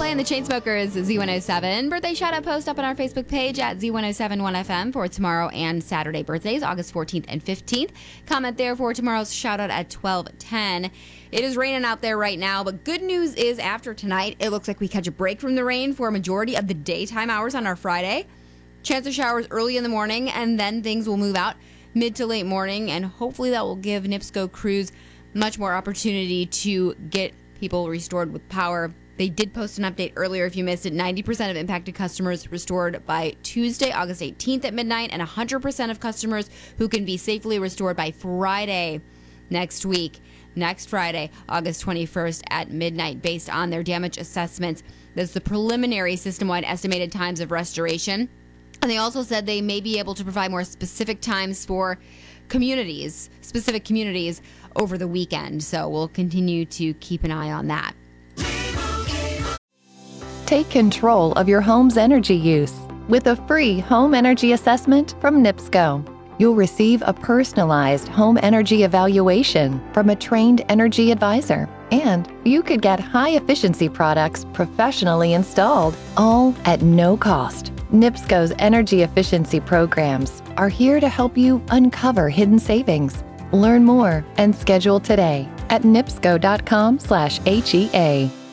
playing the Chainsmokers Z107 birthday shout out post up on our Facebook page at Z1071FM for tomorrow and Saturday birthdays, August 14th and 15th. Comment there for tomorrow's shout out at 12:10. It is raining out there right now, but good news is after tonight, it looks like we catch a break from the rain for a majority of the daytime hours on our Friday. Chance of showers early in the morning, and then things will move out mid to late morning, and hopefully that will give NIPSCO crews much more opportunity to get people restored with power. They did post an update earlier if you missed it. 90% of impacted customers restored by Tuesday, August 18th at midnight, and 100% of customers who can be safely restored by Friday next week. Next Friday, August 21st at midnight, based on their damage assessments. That's the preliminary system-wide estimated times of restoration. And they also said they may be able to provide more specific times for specific communities over the weekend. So we'll continue to keep an eye on that. Take control of your home's energy use with a free home energy assessment from NIPSCO. You'll receive a personalized home energy evaluation from a trained energy advisor, and you could get high-efficiency products professionally installed, all at no cost. NIPSCO's energy efficiency programs are here to help you uncover hidden savings. Learn more and schedule today at nipsco.com/HEA.